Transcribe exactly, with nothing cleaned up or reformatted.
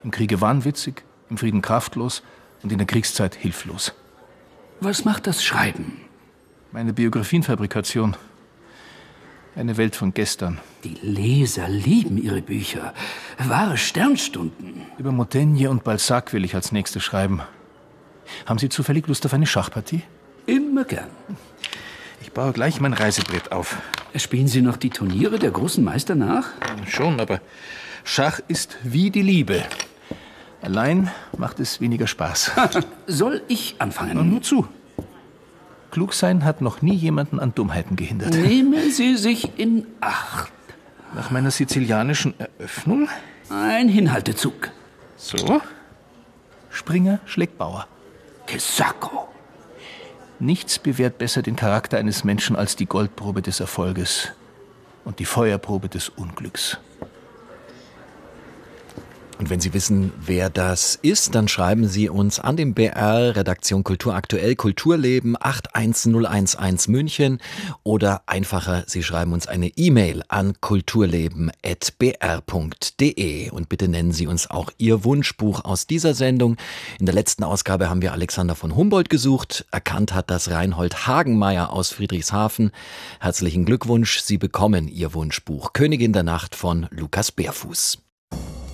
Im Kriege wahnwitzig, im Frieden kraftlos und in der Kriegszeit hilflos. Was macht das Schreiben? Meine Biographienfabrikation. Eine Welt von gestern. Die Leser lieben Ihre Bücher. Wahre Sternstunden. Über Montaigne und Balzac will ich als nächstes schreiben. Haben Sie zufällig Lust auf eine Schachpartie? Immer gern. Ich baue gleich mein Reisebrett auf. Spielen Sie noch die Turniere der großen Meister nach? Schon, aber Schach ist wie die Liebe. Allein macht es weniger Spaß. Soll ich anfangen? Na, nur zu. Klug sein hat noch nie jemanden an Dummheiten gehindert. Nehmen Sie sich in Acht. Nach meiner sizilianischen Eröffnung? Ein Hinhaltezug. So. Springer schlägt Bauer. Che sacco. Nichts bewährt besser den Charakter eines Menschen als die Goldprobe des Erfolges und die Feuerprobe des Unglücks. Und wenn Sie wissen, wer das ist, dann schreiben Sie uns an den B R, Redaktion Kultur aktuell, Kulturleben acht eins null eins eins München oder einfacher, Sie schreiben uns eine E-Mail an kulturleben at b r punkt d e und bitte nennen Sie uns auch Ihr Wunschbuch aus dieser Sendung. In der letzten Ausgabe haben wir Alexander von Humboldt gesucht. Erkannt hat das Reinhold Hagenmeier aus Friedrichshafen. Herzlichen Glückwunsch, Sie bekommen Ihr Wunschbuch Königin der Nacht von Lukas Bärfuß.